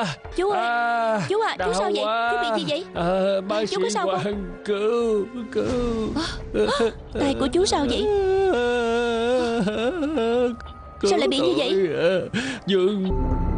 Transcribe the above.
Chú ơi, chú à, chú sao vậy? Chú bị gì vậy? Bác Chú sĩ có sao không? Hoàng, cứu. Tay của chú sao vậy? Cứu Sao lại bị như vậy? tôi. Dương